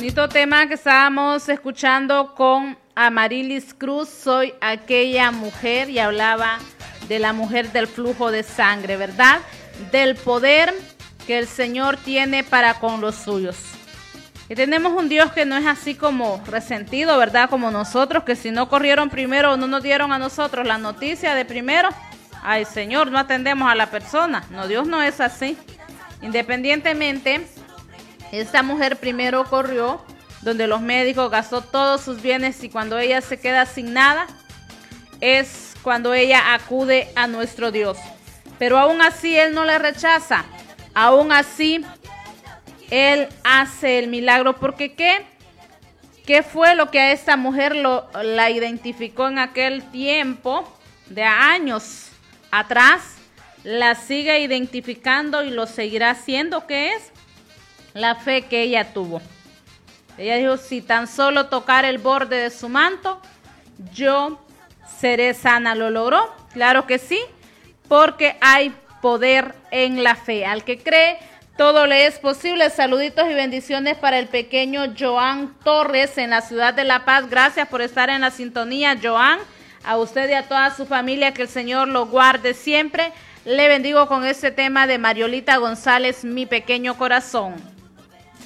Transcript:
Bonito tema que estábamos escuchando con Amarilis Cruz, Soy aquella mujer, y hablaba de la mujer del flujo de sangre, ¿verdad? Del poder que el Señor tiene para con los suyos. Y tenemos un Dios que no es así como resentido, ¿verdad? Como nosotros, que si no corrieron primero o no nos dieron a nosotros la noticia de primero, ay Señor, no atendemos a la persona. No, Dios no es así. Independientemente, esta mujer primero corrió, donde los médicos gastó todos sus bienes, y cuando ella se queda sin nada, es cuando ella acude a nuestro Dios. Pero aún así Él no le rechaza, aún así Él hace el milagro, porque ¿qué fue lo que a esta mujer la identificó en aquel tiempo de años atrás? La sigue identificando y lo seguirá haciendo, ¿qué es? La fe que ella tuvo. Ella dijo, si tan solo tocar el borde de su manto, yo seré sana. ¿Lo logró? Claro que sí, porque hay poder en la fe. Al que cree, todo le es posible. Saluditos y bendiciones para el pequeño Joan Torres en la ciudad de La Paz. Gracias por estar en la sintonía, Joan. A usted y a toda su familia, que el Señor lo guarde siempre. Le bendigo con este tema de Mariolita González, Mi Pequeño Corazón.